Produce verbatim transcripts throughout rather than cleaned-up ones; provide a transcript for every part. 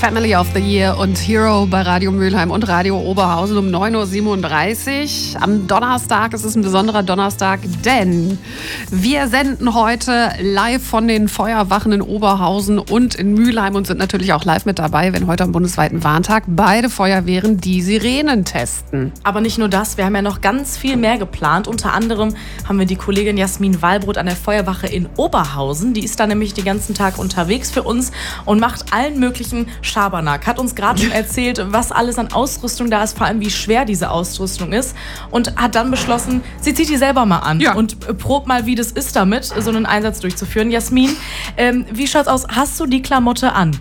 Family of the Year und Hero bei Radio Mülheim und Radio Oberhausen um neun Uhr siebenunddreißig. Am Donnerstag ist es ein besonderer Donnerstag, denn wir senden heute live von den Feuerwachen in Oberhausen und in Mülheim und sind natürlich auch live mit dabei, wenn heute am bundesweiten Warntag beide Feuerwehren die Sirenen testen. Aber nicht nur das, wir haben ja noch ganz viel mehr geplant. Unter anderem haben wir die Kollegin Jasmin Wallbrot an der Feuerwache in Oberhausen. Die ist da nämlich den ganzen Tag unterwegs für uns und macht allen möglichen Schabernack. Hat uns gerade schon erzählt, was alles an Ausrüstung da ist, vor allem wie schwer diese Ausrüstung ist. Und hat dann beschlossen, sie zieht die selber mal an ja. und probt mal, wie das ist damit, so einen Einsatz durchzuführen. Jasmin, ähm, wie schaut's aus? Hast du die Klamotte an?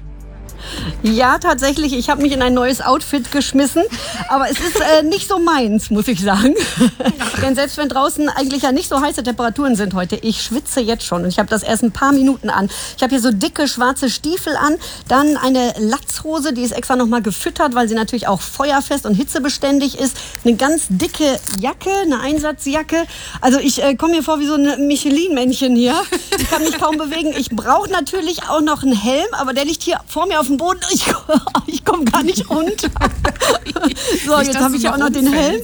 Ja, tatsächlich. Ich habe mich in ein neues Outfit geschmissen. Aber es ist äh, nicht so meins, muss ich sagen. Denn selbst wenn draußen eigentlich ja nicht so heiße Temperaturen sind heute, ich schwitze jetzt schon. Und ich habe das erst ein paar Minuten an. Ich habe hier so dicke schwarze Stiefel an. Dann eine Latzhose, die ist extra nochmal gefüttert, weil sie natürlich auch feuerfest und hitzebeständig ist. Eine ganz dicke Jacke, eine Einsatzjacke. Also ich äh, komme mir vor wie so ein Michelin-Männchen hier. Ich kann mich kaum bewegen. Ich brauche natürlich auch noch einen Helm, aber der liegt hier vor mir auf dem Boden. Ich, ich komme gar nicht runter. So, nicht, jetzt habe ich ja auch noch den Helm.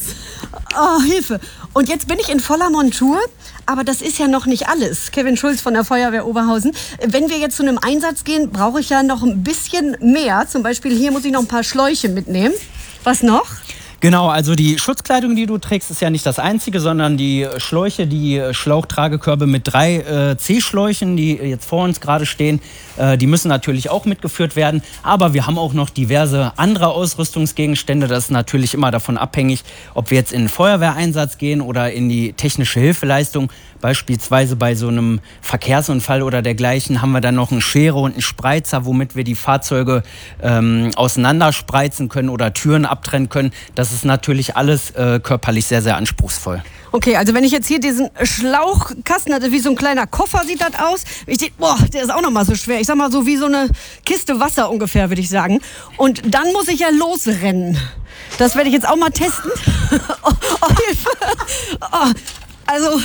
Oh, Hilfe. Und jetzt bin ich in voller Montur. Aber das ist ja noch nicht alles. Kevin Schulz von der Feuerwehr Oberhausen. Wenn wir jetzt zu einem Einsatz gehen, brauche ich ja noch ein bisschen mehr. Zum Beispiel hier muss ich noch ein paar Schläuche mitnehmen. Was noch? Genau, also die Schutzkleidung, die du trägst, ist ja nicht das einzige, sondern die Schläuche, die Schlauchtragekörbe mit drei äh, C-Schläuchen, die jetzt vor uns gerade stehen, äh, die müssen natürlich auch mitgeführt werden. Aber wir haben auch noch diverse andere Ausrüstungsgegenstände. Das ist natürlich immer davon abhängig, ob wir jetzt in den Feuerwehreinsatz gehen oder in die technische Hilfeleistung. Beispielsweise bei so einem Verkehrsunfall oder dergleichen haben wir dann noch eine Schere und einen Spreizer, womit wir die Fahrzeuge ähm, auseinanderspreizen können oder Türen abtrennen können. Das ist natürlich alles äh, körperlich sehr, sehr anspruchsvoll. Okay, also wenn ich jetzt hier diesen Schlauchkasten hatte, wie so ein kleiner Koffer sieht das aus. Ich denke, boah, der ist auch noch mal so schwer. Ich sag mal so wie so eine Kiste Wasser ungefähr, würde ich sagen. Und dann muss ich ja losrennen. Das werde ich jetzt auch mal testen. oh, oh, Hilfe. Oh. Also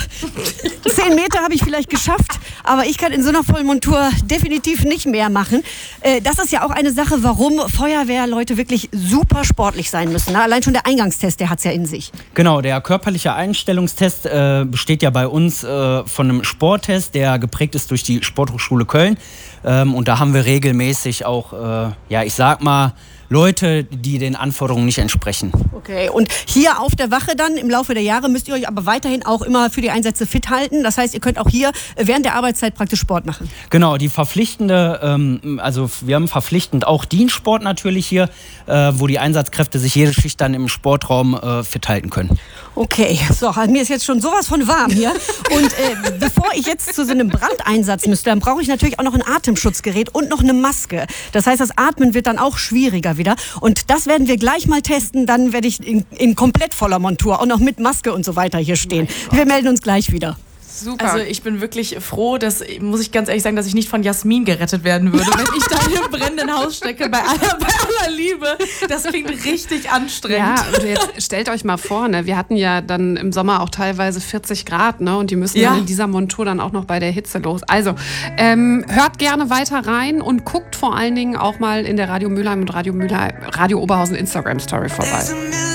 zehn Meter habe ich vielleicht geschafft, aber ich kann in so einer vollen Montur definitiv nicht mehr machen. Äh, das ist ja auch eine Sache, warum Feuerwehrleute wirklich super sportlich sein müssen. Ne? Allein schon der Eingangstest, der hat es ja in sich. Genau, der körperliche Einstellungstest äh, besteht ja bei uns äh, von einem Sporttest, der geprägt ist durch die Sporthochschule Köln. Ähm, und da haben wir regelmäßig auch, äh, ja, ich sag mal, Leute, die den Anforderungen nicht entsprechen. Okay, und hier auf der Wache dann im Laufe der Jahre müsst ihr euch aber weiterhin auch immer für die Einsätze fit halten. Das heißt, ihr könnt auch hier während der Arbeitszeit praktisch Sport machen. Genau, die verpflichtende, ähm, also wir haben verpflichtend auch Dienstsport natürlich hier, äh, wo die Einsatzkräfte sich jede Schicht dann im Sportraum äh, fit halten können. Okay, so, mir ist jetzt schon sowas von warm hier. Und äh, bevor ich jetzt zu so einem Brandeinsatz müsste, dann brauche ich natürlich auch noch ein Atemschutzgerät und noch eine Maske. Das heißt, das Atmen wird dann auch schwieriger wieder. Und das werden wir gleich mal testen. Dann werde ich in, in komplett voller Montur, auch noch mit Maske und so weiter hier stehen. Wir melden uns gleich wieder. Super. Also ich bin wirklich froh, dass, muss ich ganz ehrlich sagen, dass ich nicht von Jasmin gerettet werden würde, wenn ich da im brennenden Haus stecke, bei aller, bei aller Liebe. Das klingt richtig anstrengend. Ja, und jetzt stellt euch mal vor, ne, wir hatten ja dann im Sommer auch teilweise vierzig Grad, ne, und die müssen ja. dann in dieser Montur dann auch noch bei der Hitze los. Also ähm, hört gerne weiter rein und guckt vor allen Dingen auch mal in der Radio Mülheim und Radio Mülheim, Radio Oberhausen Instagram Story vorbei.